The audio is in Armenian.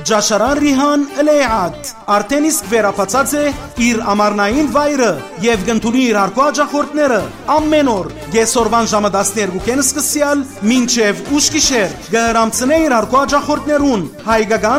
Ջաշարան Ռիհան Էլեյատ արդեն իսկ վերապացած է իր ամառնային վայրը եւ կընդունի իր հարկու աջախորդները ամեն օր կեսօրվան ժամը 12-ին սկսյալ մինչեւ ուշ գիշեր կհրամցնե իր հարկու աջախորդներուն հայկական